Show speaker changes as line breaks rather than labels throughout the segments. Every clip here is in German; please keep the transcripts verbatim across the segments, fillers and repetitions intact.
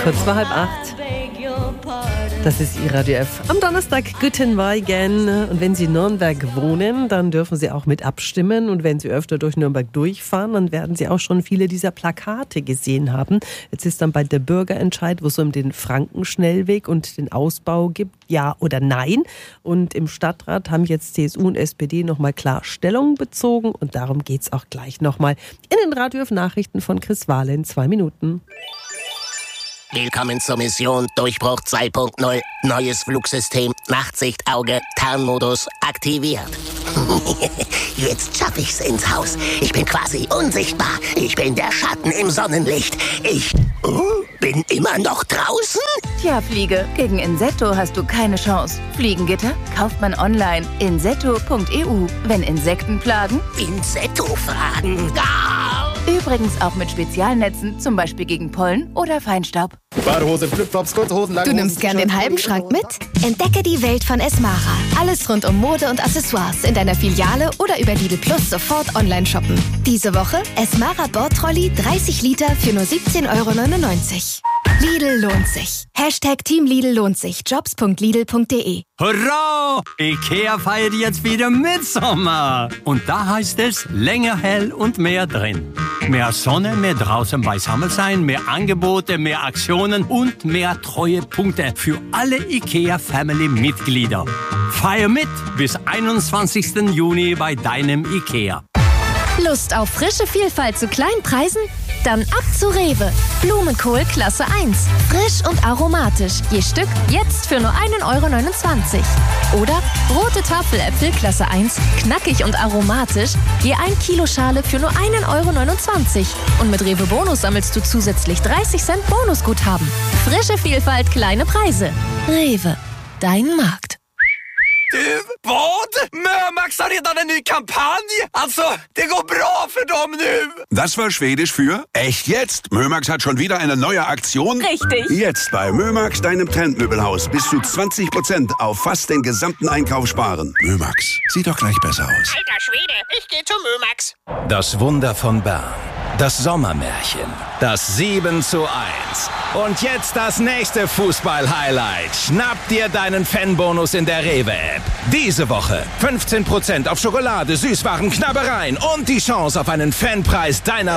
Kurz vor halb acht. Das ist I-Radio F. Am Donnerstag guten Morgen. Und wenn Sie in Nürnberg wohnen, dann dürfen Sie auch mit abstimmen. Und wenn Sie öfter durch Nürnberg durchfahren, dann werden Sie auch schon viele dieser Plakate gesehen haben. Jetzt ist dann bald der Bürgerentscheid, wo es um den Frankenschnellweg und den Ausbau gibt, ja oder nein. Und im Stadtrat haben jetzt C S U und S P D nochmal klar Stellung bezogen. Und darum geht es auch gleich nochmal in den Radio F Nachrichten von Chris Wahle in zwei Minuten.
Willkommen zur Mission Durchbruch zwei Punkt null. Neues Flugsystem, Nachtsichtauge, Tarnmodus aktiviert. Jetzt schaffe ich's ins Haus. Ich bin quasi unsichtbar. Ich bin der Schatten im Sonnenlicht. Ich uh, bin immer noch draußen?
Tja, Fliege, gegen Insetto hast du keine Chance. Fliegengitter kauft man online. insetto punkt e u. Wenn Insekten plagen?
Insetto-Fragen. Ah!
Übrigens auch mit Spezialnetzen, zum Beispiel gegen Pollen oder Feinstaub.
Badehose, Flipflops, kurze Hosen, lange
Du nimmst gern den halben Schrank mit? Entdecke die Welt von Esmara. Alles rund um Mode und Accessoires in deiner Filiale oder über Lidl Plus sofort online shoppen. Diese Woche Esmara Bordtrolley dreißig Liter für nur siebzehn Euro neunundneunzig. Lidl lohnt sich. Hashtag Team Lidl lohnt sich. jobs punkt lidl punkt de.
Hurra! Ikea feiert jetzt wieder Mitsommer. Und da heißt es länger hell und mehr drin. Mehr Sonne, mehr draußen beisammen sein, mehr Angebote, mehr Aktionen und mehr Treuepunkte für alle Ikea-Family-Mitglieder. Feier mit bis einundzwanzigsten Juni bei deinem Ikea.
Lust auf frische Vielfalt zu kleinen Preisen? Dann ab zu Rewe. Blumenkohl Klasse eins. Frisch und aromatisch. Je Stück jetzt für nur einen Euro neunundzwanzig. Oder rote Tafeläpfel Klasse eins. Knackig und aromatisch. Je ein Kilo Schale für nur einen Euro neunundzwanzig. Und mit Rewe Bonus sammelst du zusätzlich dreißig Cent Bonusguthaben. Frische Vielfalt, kleine Preise. Rewe. Dein Markt.
Du, vad? Mömax har redan en ny kampanj. Alltså, det går bra för dem nu.
Das war Schwedisch für echt jetzt. Mömax hat schon wieder eine neue Aktion.
Richtig.
Jetzt bei Mömax, deinem Trendmöbelhaus. Bis zu zwanzig Prozent auf fast den gesamten Einkauf sparen. Mömax, sieht doch gleich besser aus.
Alter Schwede, ich gehe zu Mömax.
Das Wunder von Bern. Das Sommermärchen. Das sieben zu eins. Und jetzt das nächste Fußball-Highlight. Schnapp dir deinen Fanbonus in der Rewe-App. Diese Woche fünfzehn Prozent auf Schokolade, Süßwaren, Knabbereien und die Chance auf einen Fanpreis deiner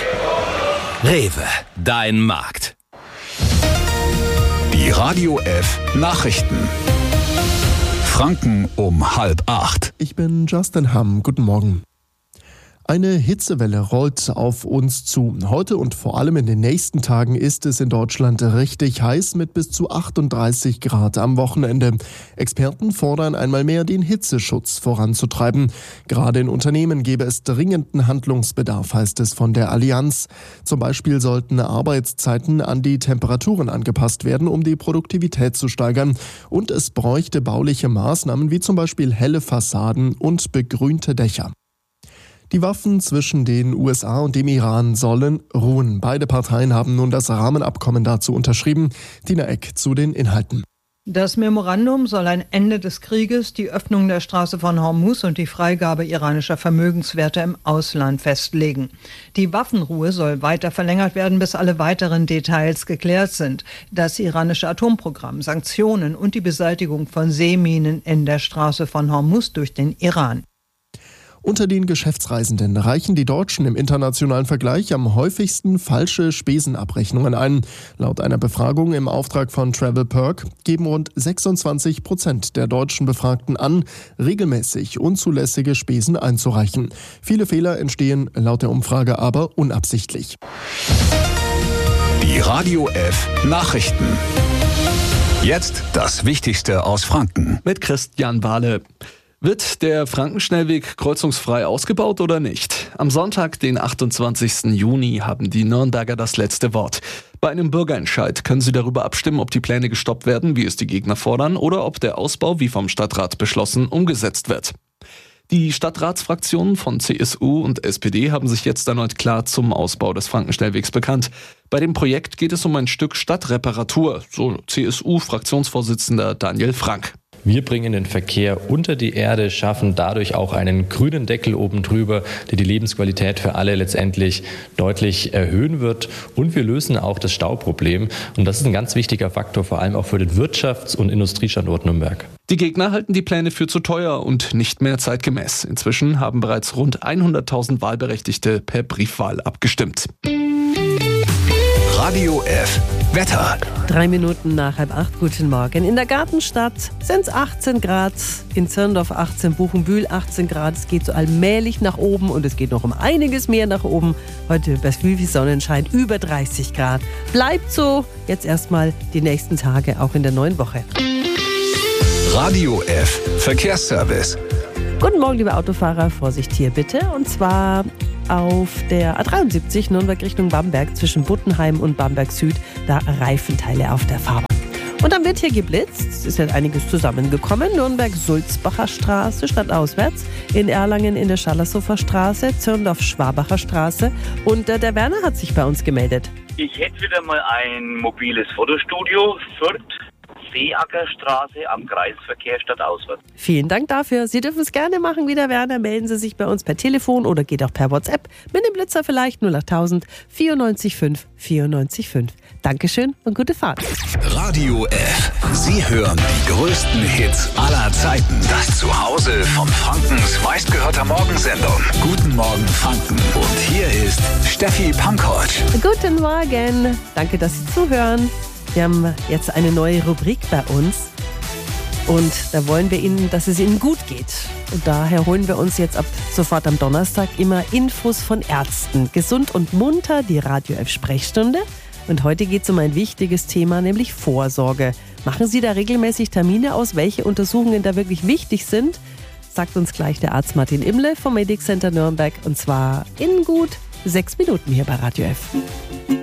Wahl. Rewe, dein Markt.
Die Radio F Nachrichten. Franken um halb acht.
Ich bin Justin Hamm. Guten Morgen. Eine Hitzewelle rollt auf uns zu. Heute und vor allem in den nächsten Tagen ist es in Deutschland richtig heiß mit bis zu achtunddreißig Grad am Wochenende. Experten fordern einmal mehr, den Hitzeschutz voranzutreiben. Gerade in Unternehmen gäbe es dringenden Handlungsbedarf, heißt es von der Allianz. Zum Beispiel sollten Arbeitszeiten an die Temperaturen angepasst werden, um die Produktivität zu steigern. Und es bräuchte bauliche Maßnahmen wie zum Beispiel helle Fassaden und begrünte Dächer. Die Waffen zwischen den U S A und dem Iran sollen ruhen. Beide Parteien haben nun das Rahmenabkommen dazu unterschrieben. Tina Eck zu den Inhalten.
Das Memorandum soll ein Ende des Krieges, die Öffnung der Straße von Hormuz und die Freigabe iranischer Vermögenswerte im Ausland festlegen. Die Waffenruhe soll weiter verlängert werden, bis alle weiteren Details geklärt sind. Das iranische Atomprogramm, Sanktionen und die Beseitigung von Seeminen in der Straße von Hormuz durch den Iran.
Unter den Geschäftsreisenden reichen die Deutschen im internationalen Vergleich am häufigsten falsche Spesenabrechnungen ein. Laut einer Befragung im Auftrag von TravelPerk geben rund sechsundzwanzig Prozent der deutschen Befragten an, regelmäßig unzulässige Spesen einzureichen. Viele Fehler entstehen laut der Umfrage aber unabsichtlich.
Die Radio F Nachrichten. Jetzt das Wichtigste aus Franken.
Mit Christian Wahle. Wird der Frankenschnellweg kreuzungsfrei ausgebaut oder nicht? Am Sonntag, den achtundzwanzigsten Juni, haben die Nürnberger das letzte Wort. Bei einem Bürgerentscheid können sie darüber abstimmen, ob die Pläne gestoppt werden, wie es die Gegner fordern, oder ob der Ausbau, wie vom Stadtrat beschlossen, umgesetzt wird. Die Stadtratsfraktionen von C S U und S P D haben sich jetzt erneut klar zum Ausbau des Frankenschnellwegs bekannt. Bei dem Projekt geht es um ein Stück Stadtreparatur, so C S U-Fraktionsvorsitzender Daniel Frank.
Wir bringen den Verkehr unter die Erde, schaffen dadurch auch einen grünen Deckel oben drüber, der die Lebensqualität für alle letztendlich deutlich erhöhen wird. Und wir lösen auch das Stauproblem. Und das ist ein ganz wichtiger Faktor, vor allem auch für den Wirtschafts- und Industriestandort Nürnberg.
Die Gegner halten die Pläne für zu teuer und nicht mehr zeitgemäß. Inzwischen haben bereits rund hunderttausend Wahlberechtigte per Briefwahl abgestimmt.
Radio F. Wetter.
Drei Minuten nach halb acht, guten Morgen. In der Gartenstadt sind es achtzehn Grad, in Zirndorf achtzehn, Buchenbühl achtzehn Grad. Es geht so allmählich nach oben und es geht noch um einiges mehr nach oben. Heute bei viel Sonnenschein über dreißig Grad. Bleibt so, jetzt erstmal die nächsten Tage, auch in der neuen Woche.
Radio F. Verkehrsservice.
Guten Morgen, liebe Autofahrer, Vorsicht hier bitte. Und zwar auf der A dreiundsiebzig Nürnberg Richtung Bamberg zwischen Buttenheim und Bamberg Süd, da Reifenteile auf der Fahrbahn. Und dann wird hier geblitzt, es ist jetzt einiges zusammengekommen. Nürnberg-Sulzbacher Straße stadtauswärts, in Erlangen in der Schallershofer Straße, Zirndorf-Schwabacher Straße. Und äh, der Werner hat sich bei uns gemeldet.
Ich hätte wieder mal ein mobiles Fotostudio, Fürth, Seeackerstraße am Kreisverkehr stadtauswärts.
Vielen Dank dafür. Sie dürfen es gerne machen, wie der Werner. Melden Sie sich bei uns per Telefon oder geht auch per WhatsApp. Mit dem Blitzer vielleicht null achttausend vierundneunzig fünf vierundneunzig fünf. Dankeschön und gute Fahrt.
Radio F. Sie hören die größten Hits aller Zeiten. Das Zuhause von Frankens meistgehörter Morgensendung. Guten Morgen Franken. Und hier ist Steffi Pankovic.
Guten Morgen. Danke, dass Sie zuhören. Wir haben jetzt eine neue Rubrik bei uns und da wollen wir Ihnen, dass es Ihnen gut geht. Und daher holen wir uns jetzt ab sofort am Donnerstag immer Infos von Ärzten. Gesund und munter, die Radio F Sprechstunde. Und heute geht es um ein wichtiges Thema, nämlich Vorsorge. Machen Sie da regelmäßig Termine aus, welche Untersuchungen da wirklich wichtig sind? Sagt uns gleich der Arzt Martin Imle vom Medic Center Nürnberg und zwar in gut sechs Minuten hier bei Radio F.